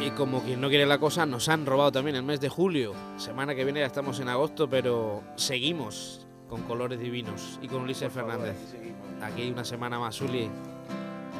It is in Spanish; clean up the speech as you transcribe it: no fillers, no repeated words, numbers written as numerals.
Y como quien no quiere la cosa, nos han robado también el mes de julio. Semana que viene ya estamos en agosto, pero seguimos con colores divinos y con Ulises Fernández. Aquí una semana más, Uli.